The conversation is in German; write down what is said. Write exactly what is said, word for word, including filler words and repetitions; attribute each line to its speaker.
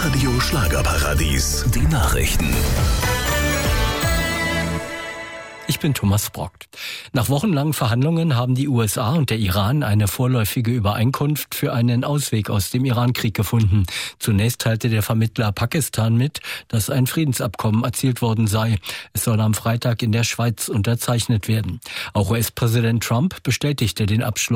Speaker 1: Radio Schlagerparadies. Die Nachrichten.
Speaker 2: Ich bin Thomas Brockt. Nach wochenlangen Verhandlungen haben die U S A und der Iran eine vorläufige Übereinkunft für einen Ausweg aus dem Iran-Krieg gefunden. Zunächst teilte der Vermittler Pakistan mit, dass ein Friedensabkommen erzielt worden sei. Es soll am Freitag in der Schweiz unterzeichnet werden. Auch U S-Präsident Trump bestätigte den Abschluss